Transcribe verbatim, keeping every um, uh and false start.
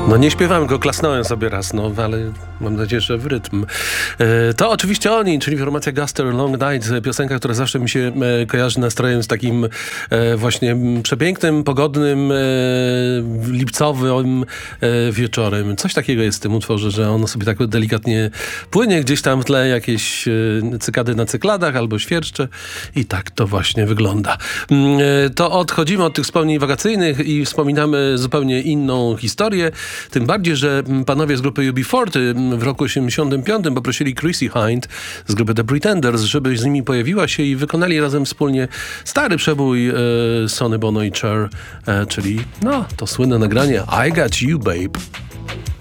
No nie śpiewałem go, klasnąłem sobie raz, no ale mam nadzieję, że w rytm. E, to oczywiście oni, czyli formacja Guster Long Night, piosenka, która zawsze mi się e, kojarzy nastrojem z takim e, właśnie przepięknym, pogodnym, e, lipcowym e, wieczorem. Coś takiego jest w tym utworze, że on sobie tak delikatnie płynie, gdzieś tam w tle jakieś e, cykady na cykladach albo świerszcze i tak to właśnie wygląda. E, to odchodzimy od tych wspomnień wakacyjnych i wspominamy zupełnie inną historię. Tym bardziej, że panowie z grupy U B cztery w roku osiemdziesiątym piątym poprosili Chrissie Hynde z grupy The Pretenders, żeby z nimi pojawiła się i wykonali razem wspólnie stary przebój e, Sonny Bono i Cher, e, czyli no, to słynne nagranie I Got You, Babe.